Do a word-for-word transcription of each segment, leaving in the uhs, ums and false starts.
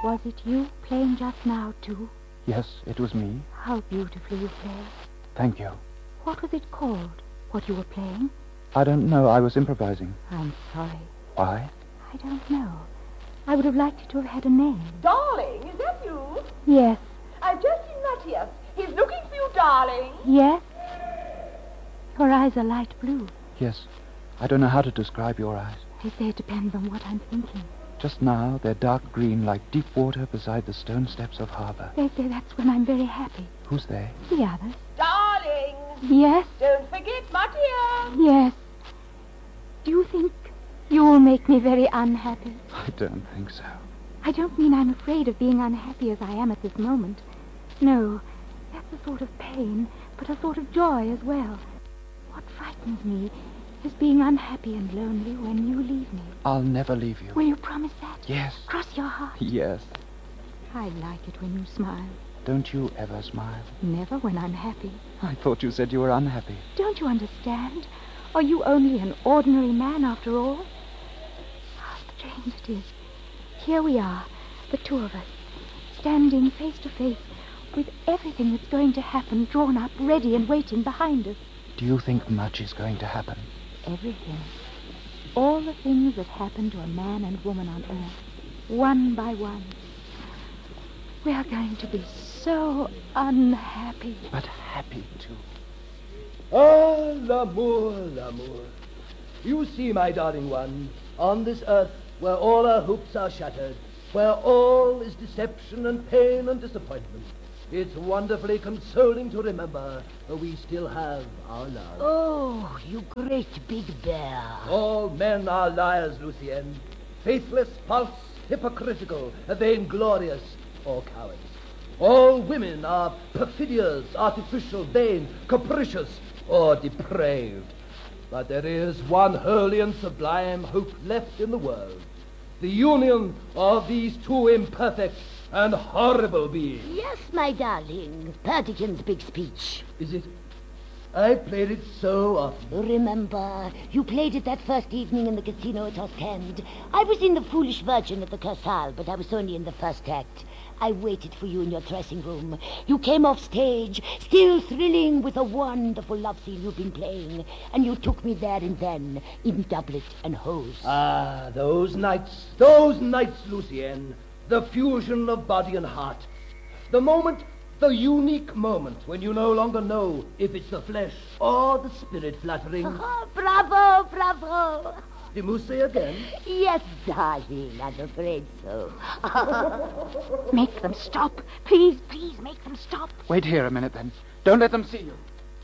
Was it you playing just now, too? Yes, it was me. How beautifully you play. Thank you. What was it called, what you were playing? I don't know. I was improvising. I'm sorry. Why? I don't know. I would have liked it to have had a name. Darling, is that you? Yes. I've just seen Matthias. He's looking for you, darling. Yes? Your eyes are light blue. Yes. I don't know how to describe your eyes. They say it depends on what I'm thinking. Just now, they're dark green like deep water beside the stone steps of harbor. They say that's when I'm very happy. Who's they? The others. Darling, Yes? don't forget Matthias. Yes. Do you think you'll make me very unhappy? I don't think so. I don't mean I'm afraid of being unhappy as I am at this moment. No, that's a sort of pain, but a sort of joy as well. What frightens me is being unhappy and lonely when you leave me. I'll never leave you. Will you promise that? Yes. Cross your heart. Yes. I like it when you smile. Don't you ever smile? Never when I'm happy. I thought you said you were unhappy. Don't you understand? Are you only an ordinary man after all? How strange it is. Here we are, the two of us, standing face to face with everything that's going to happen drawn up, ready and waiting behind us. Do you think much is going to happen? Everything. All the things that happen to a man and woman on earth, one by one. We are going to be so unhappy. But happy, too. Ah, l'amour, l'amour. You see, my darling one, on this earth where all our hopes are shattered, where all is deception and pain and disappointment, it's wonderfully consoling to remember that we still have our love. Oh, you great big bear. All men are liars, Lucien. Faithless, false, hypocritical, vainglorious, or cowards. All women are perfidious, artificial, vain, capricious, or depraved. But there is one holy and sublime hope left in the world. The union of these two imperfect and horrible beings. Yes, my darling. Perdican's big speech. Is it? I played it so often. Remember, you played it that first evening in the casino at Ostend. I was in the Foolish Virgin at the Cursaal, but I was only in the first act. I waited for you in your dressing room. You came off stage, still thrilling with a wonderful love scene you've been playing, and you took me there and then, in doublet and hose. Ah, those nights, those nights, Lucien. The fusion of body and heart. The moment, the unique moment when you no longer know if it's the flesh or the spirit fluttering. Oh, bravo, bravo. You must say again. Yes, darling, I'm afraid so. Make them stop. Please, please, make them stop. Wait here a minute, then. Don't let them see you.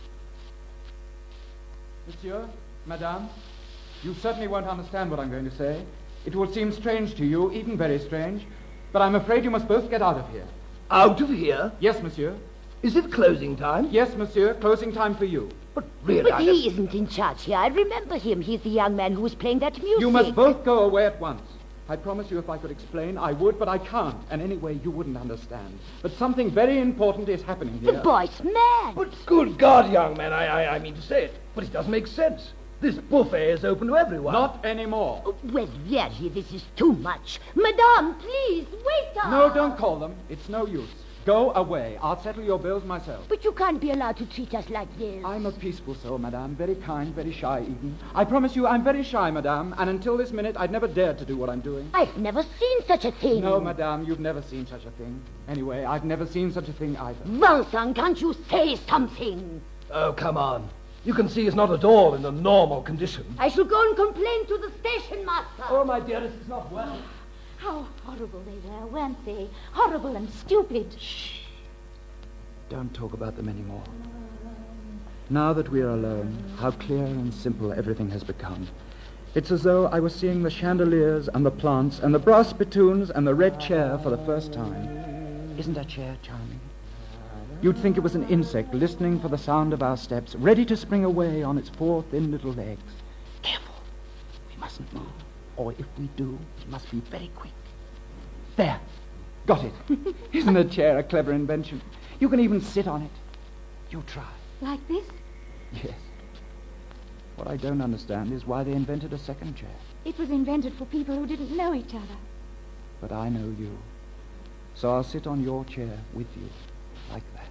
Monsieur, Madame, you certainly won't understand what I'm going to say. It will seem strange to you, even very strange, but I'm afraid you must both get out of here. Out of here? Yes, monsieur. Is it closing time? Yes, monsieur. Closing time for you. But really, But I he isn't in charge here. I remember him. He's the young man who was playing that music. You must both go away at once. I promise you if I could explain, I would, but I can't. And anyway, you wouldn't understand. But something very important is happening here. The boy's mad. But good God, young man, I, I, I mean to say it, but it doesn't make sense. This buffet is open to everyone. Not anymore. Oh, well, really, this is too much. Madame, please, wait up. No, don't call them. It's no use. Go away. I'll settle your bills myself. But you can't be allowed to treat us like this. I'm a peaceful soul, madame. Very kind, very shy even. I promise you I'm very shy, madame. And until this minute, I'd never dared to do what I'm doing. I've never seen such a thing. No, madame, you've never seen such a thing. Anyway, I've never seen such a thing either. Vincent, can't you say something? Oh, come on. You can see it's not at all in a normal condition. I shall go and complain to the station master. Oh, my dearest, it's not well. How horrible they were, weren't they? Horrible and stupid. Shh. Don't talk about them anymore. Now that we're alone, how clear and simple everything has become. It's as though I was seeing the chandeliers and the plants and the brass spittoons and the red chair for the first time. Isn't that chair charming? You'd think it was an insect listening for the sound of our steps, ready to spring away on its four thin little legs. Careful. We mustn't move. Or if we do, it must be very quick. There. Got it. Isn't a chair a clever invention? You can even sit on it. You try. Like this? Yes. What I don't understand is why they invented a second chair. It was invented for people who didn't know each other. But I know you. So I'll sit on your chair with you, like that.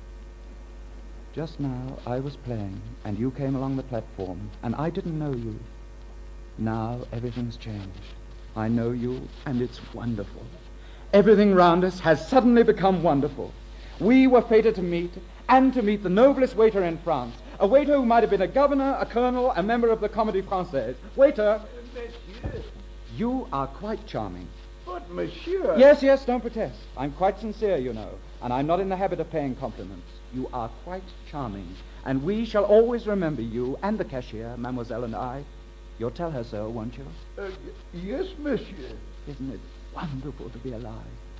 Just now I was playing, and you came along the platform, and I didn't know you. Now everything's changed. I know you, and it's wonderful. Everything round us has suddenly become wonderful. We were fated to meet, and to meet the noblest waiter in France, a waiter who might have been a governor, a colonel, a member of the Comédie Française. Waiter! Monsieur. You are quite charming. But, monsieur... Yes, yes, don't protest. I'm quite sincere, you know, and I'm not in the habit of paying compliments. You are quite charming, and we shall always remember you and the cashier, Mademoiselle and I. You'll tell her so, won't you? Uh, yes, monsieur. Isn't it wonderful to be alive?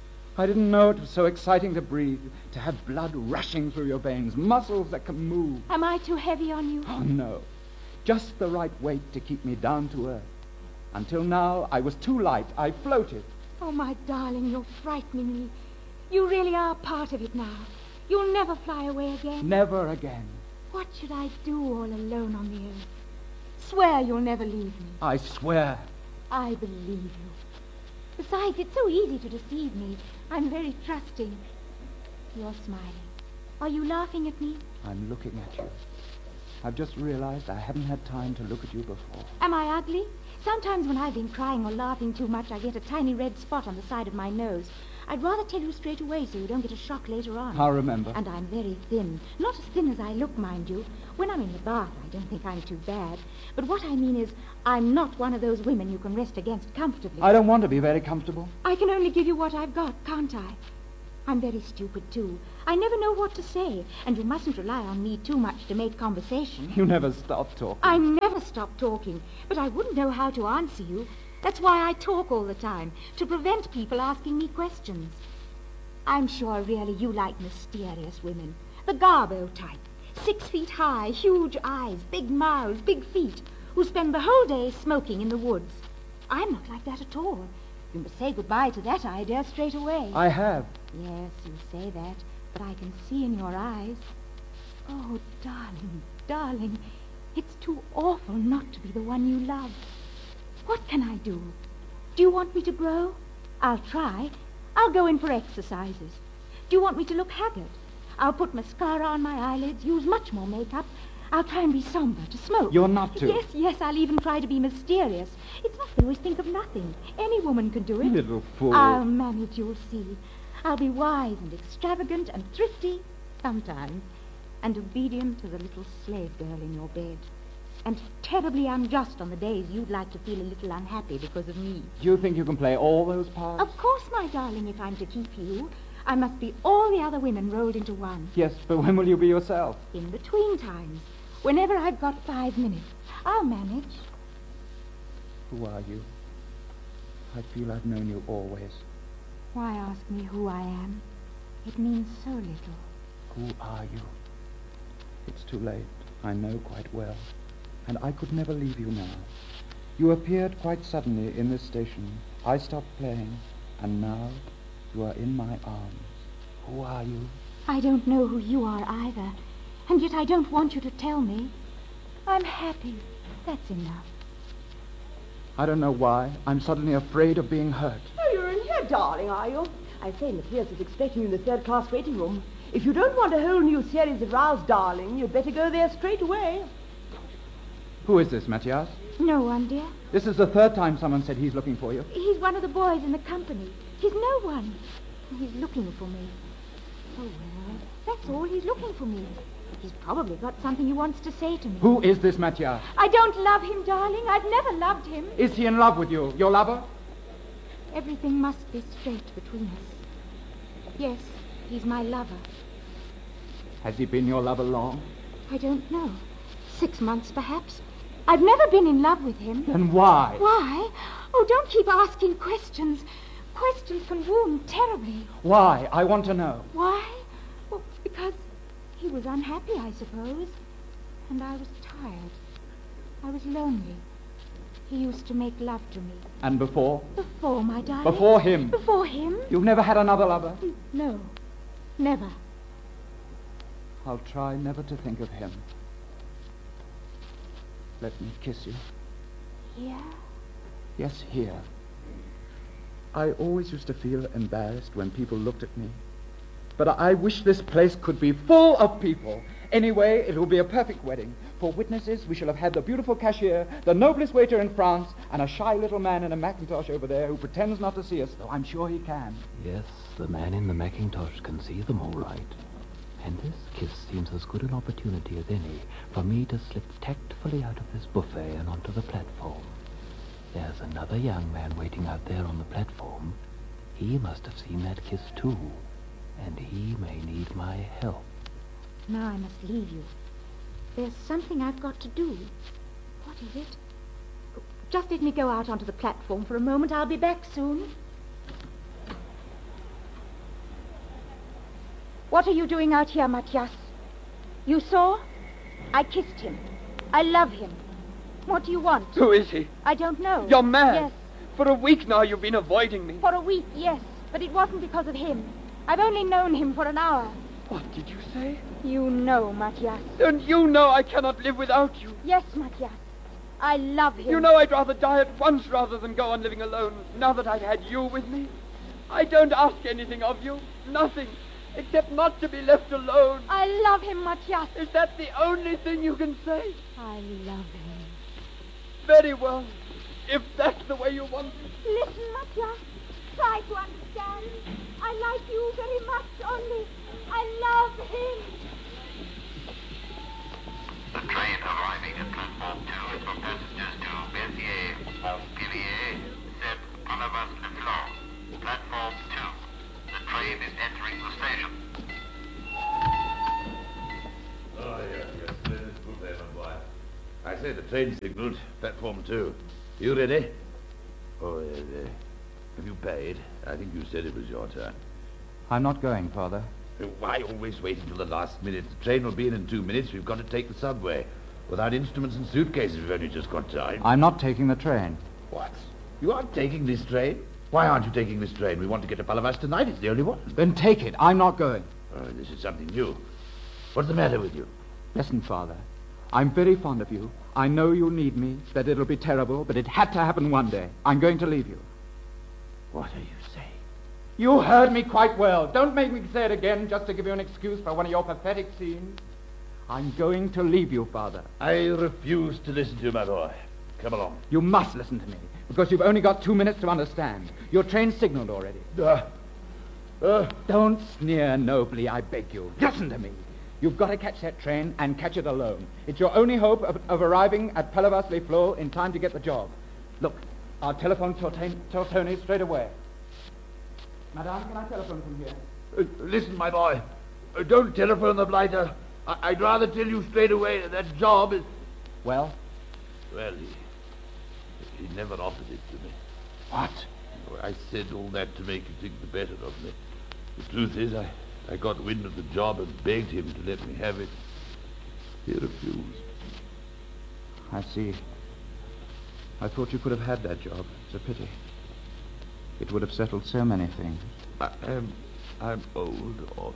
I didn't know it was so exciting to breathe, to have blood rushing through your veins, muscles that can move. Am I too heavy on you? Oh, no. Just the right weight to keep me down to earth. Until now, I was too light. I floated. Oh, my darling, you're frightening me. You really are part of it now. You'll never fly away again. Never again. What should I do all alone on the earth? Swear you'll never leave me. I swear. I believe you. Besides, it's so easy to deceive me. I'm very trusting. You're smiling. Are you laughing at me? I'm looking at you. I've just realized I haven't had time to look at you before. Am I ugly? Sometimes when I've been crying or laughing too much, I get a tiny red spot on the side of my nose. I'd rather tell you straight away so you don't get a shock later on. I'll remember. And I'm very thin. Not as thin as I look, mind you. When I'm in the bath, I don't think I'm too bad. But what I mean is, I'm not one of those women you can rest against comfortably. I don't want to be very comfortable. I can only give you what I've got, can't I? I'm very stupid, too. I never know what to say, and you mustn't rely on me too much to make conversation. You never stop talking. I never stop talking, but I wouldn't know how to answer you. That's why I talk all the time, to prevent people asking me questions. I'm sure, really, you like mysterious women. The Garbo type. Six feet high, huge eyes, big mouths, big feet, who spend the whole day smoking in the woods. I'm not like that at all. You must say goodbye to that idea straight away. I have. Yes, you say that, but I can see in your eyes. Oh, darling, darling, it's too awful not to be the one you love. What can I do? Do you want me to grow? I'll try. I'll go in for exercises. Do you want me to look haggard? I'll put mascara on my eyelids, use much more makeup. I'll try and be somber, to smoke. You're not to. Yes, yes, I'll even try to be mysterious. It's not to always think of nothing. Any woman can do it. Little fool. I'll manage, you'll see. I'll be wise and extravagant and thrifty, sometimes, and obedient to the little slave girl in your bed. And terribly unjust on the days you'd like to feel a little unhappy because of me. Do you think you can play all those parts? Of course, my darling, if I'm to keep you, I must be all the other women rolled into one. Yes, but when will you be yourself? In between times. Whenever I've got five minutes. I'll manage. Who are you? I feel I've known you always. Why ask me who I am? It means so little. Who are you? It's too late. I know quite well. And I could never leave you now. You appeared quite suddenly in this station. I stopped playing, and now you are in my arms. Who are you? I don't know who you are either, and yet I don't want you to tell me. I'm happy. That's enough. I don't know why. I'm suddenly afraid of being hurt. Oh, you're in here, darling, are you? I say, Matthias is expecting you in the third-class waiting room. If you don't want a whole new series of rows, darling, you'd better go there straight away. Who is this, Matthias? No one, dear. This is the third time someone said he's looking for you. He's one of the boys in the company. He's no one. He's looking for me. Oh, well, that's all. He's looking for me. He's probably got something he wants to say to me. Who is this Matthias? I don't love him, darling. I've never loved him. Is he in love with you, your lover? Everything must be straight between us. Yes, he's my lover. Has he been your lover long? I don't know. Six months, perhaps. I've never been in love with him. Then why? Why? Oh, don't keep asking questions. Questions can wound terribly. Why? I want to know. Why? Well, because he was unhappy, I suppose. And I was tired. I was lonely. He used to make love to me. And before? Before, my darling. Before him? Before him? You've never had another lover? No. Never. I'll try never to think of him. Let me kiss you. Here? Yes, here. I always used to feel embarrassed when people looked at me. But I wish this place could be full of people. Anyway, it will be a perfect wedding. For witnesses, we shall have had the beautiful cashier, the noblest waiter in France, and a shy little man in a Macintosh over there who pretends not to see us, though I'm sure he can. Yes, the man in the Macintosh can see them all right. And this kiss seems as good an opportunity as any for me to slip tactfully out of this buffet and onto the platform. There's another young man waiting out there on the platform. He must have seen that kiss too, and he may need my help. Now I must leave you. There's something I've got to do. What is it? Just let me go out onto the platform for a moment. I'll be back soon. What are you doing out here, Matthias? You saw? I kissed him. I love him. What do you want? Who is he? I don't know. You're mad. Yes. For a week now you've been avoiding me. For a week, yes. But it wasn't because of him. I've only known him for an hour. What did you say? You know, Matthias. And you know I cannot live without you. Yes, Matthias. I love him. You know I'd rather die at once rather than go on living alone, now that I've had you with me. I don't ask anything of you. Nothing. Except not to be left alone. I love him, Matthias. Is that the only thing you can say? I love him. Very well. If that's the way you want it. Listen, Matthias. Try to understand. I like you very much, only I love him. The train arriving at platform two is for passengers to Béziers, Montpellier, Sept, Palavas-le-Flon. Platform two. The train is entering the station. Oh, yes, yes. Let us put there, my boy. I say the train signaled. Platform two. You ready? Oh, yes, yes. Have you paid? I think you said it was your turn. I'm not going, Father. Why always wait until the last minute? The train will be in in two minutes. We've got to take the subway. Without instruments and suitcases, we've only just got time. I'm not taking the train. What? You aren't taking this train? Why aren't you taking this train? We want to get to Palavas tonight. It's the only one. Then take it. I'm not going. Oh, this is something new. What's the matter with you? Listen, Father. I'm very fond of you. I know you'll need me, that it'll be terrible, but it had to happen one day. I'm going to leave you. What are you saying? You heard me quite well. Don't make me say it again just to give you an excuse for one of your pathetic scenes. I'm going to leave you, Father. I refuse to listen to you, my boy. Come along. You must listen to me, because you've only got two minutes to understand. Your train's signaled already. Uh, uh. Don't sneer nobly, I beg you. Listen to me. You've got to catch that train and catch it alone. It's your only hope of, of arriving at Palavas-les-Flots in time to get the job. Look, I'll telephone Tortoni straight away. Madame, can I telephone from here? Uh, listen, my boy. Uh, don't telephone the blighter. I- I'd rather tell you straight away that that job is... Well? Well, he, he never offered it to me. What? I said all that to make you think the better of me. The truth is, I, I got wind of the job and begged him to let me have it. He refused. I see. I thought you could have had that job. It's a pity. It would have settled so many things. I am... I'm old, Orpheus.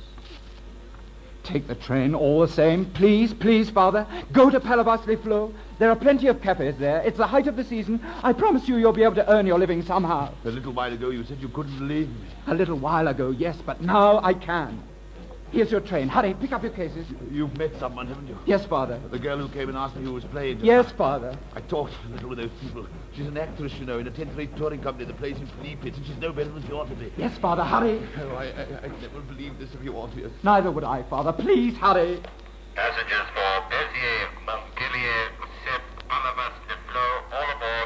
Take the train all the same. Please, please, Father. Go to Palavas-les-Flots. There are plenty of cafes there. It's the height of the season. I promise you you'll be able to earn your living somehow. A little while ago you said you couldn't leave me. A little while ago, yes, but now I can. Here's your train. Hurry, pick up your cases. You've met someone, haven't you? Yes, Father. The girl who came and asked me who was playing. just Yes, now. Father. I talked a little with those people. She's an actress, you know, in a tenth-rate touring company that plays in flea pits, and she's no better than she ought to be. Yes, Father, hurry. Oh, I, I, I'd never believe this of you, Orpheus. Neither would I, Father. Please, hurry. Passengers for Béziers, Montpellier, Sept, Palavas-les-Flots, all aboard.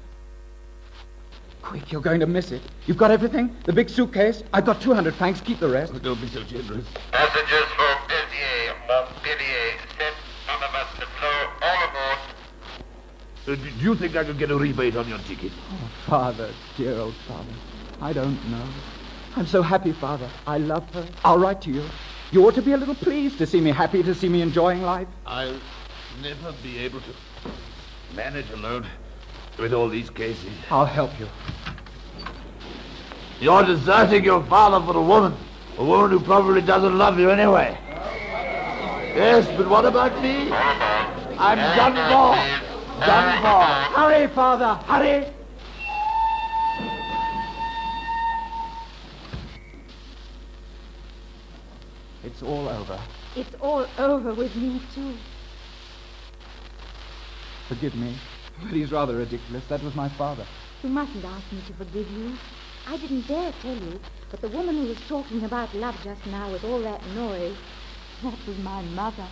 Quick, you're going to miss it. You've got everything? The big suitcase? I've got two hundred francs. Keep the rest. Oh, don't be so generous. Passengers for Béziers, Montpellier, Sept, Palavas-les-Flots, all aboard. Uh, do you think I could get a rebate on your ticket? Oh, Father, dear old Father. I don't know. I'm so happy, Father. I love her. I'll write to you. You ought to be a little pleased to see me happy, to see me enjoying life. I'll never be able to manage alone with all these cases. I'll help you. You're deserting your father for a woman. A woman who probably doesn't love you anyway. Yes, but what about me? I'm done for. Done for. Hurry, Father, hurry. It's all over. It's all over with me, too. Forgive me, but he's rather ridiculous. That was my father. You mustn't ask me to forgive you. I didn't dare tell you, but the woman who was talking about love just now with all that noise, that was my mother.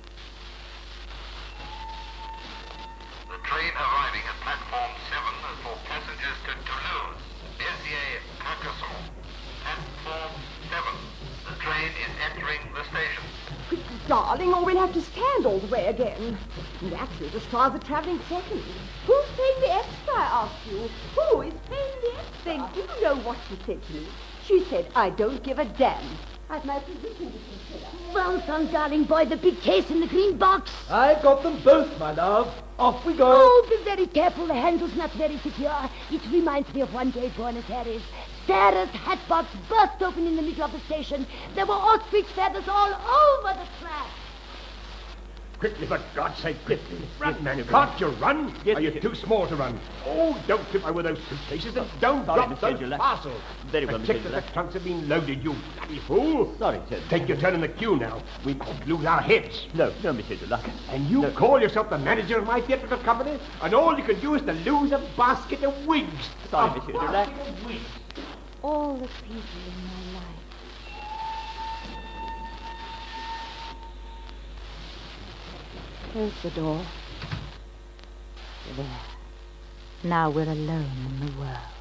The train arriving at platform seven for passengers to Toulouse, Béziers, Carcassonne. Platform seven. The train is entering the station. Quick, darling, or we'll have to stand all the way again. And actually, the stars are travelling second. Who's paying the extra, I ask you? Who is paying the extra? Then do you know what she said to me? She said, I don't give a damn. I've my position, Mister Taylor. Well done, darling boy. The big case in the green box. I've got them both, my love. Off we go. Oh, be very careful. The handle's not very secure. It reminds me of one day at Buenos Aires. Sarah's hat box burst open in the middle of the station. There were ostrich feathers all over the track. Quickly, for God's sake, quickly. Run, man. Can't you run? Yes, Are you yes. too small to run? Oh, don't trip over those suitcases and don't Sorry, drop Mister those Gillette. parcels. Very well, And Mister check that the Gillette. trunks have been loaded, you bloody fool. Sorry, sir. Take your turn in the queue now. We might lose our heads. No, no, Monsieur Dulac. And you No. call yourself the manager of my theatrical company, and all you can do is to lose a basket of wigs. Sorry, a Monsieur Dulac. basket of wigs. All the people in my life. Close the door. There. Now we're alone in the world.